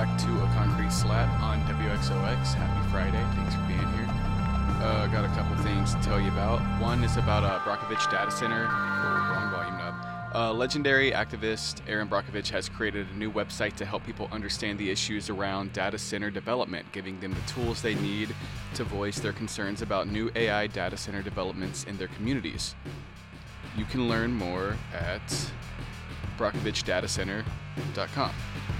back to A Concrete Slat on WXOX. Happy Friday. Thanks for being here. Got a couple things to tell you about. One is about Brockovich Data Center. Wrong volume knob. Legendary activist Aaron Brockovich has created a new website to help people understand the issues around data center development, giving them the tools they need to voice their concerns about new AI data center developments in their communities. You can learn more at brockovichdatacenter.com.